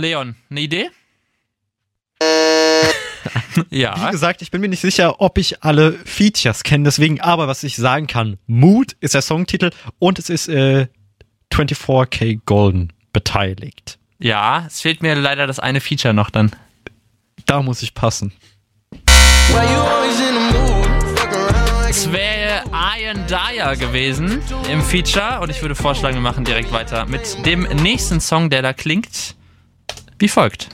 Leon, eine Idee? Ja. Wie gesagt, ich bin mir nicht sicher, ob ich alle Features kenne, deswegen aber, was ich sagen kann, Mood ist der Songtitel und es ist 24K Golden beteiligt. Ja, es fehlt mir leider das eine Feature noch dann. Da muss ich passen. Es wäre Ian Dyer gewesen im Feature und ich würde vorschlagen, wir machen direkt weiter mit dem nächsten Song, der da klingt wie folgt.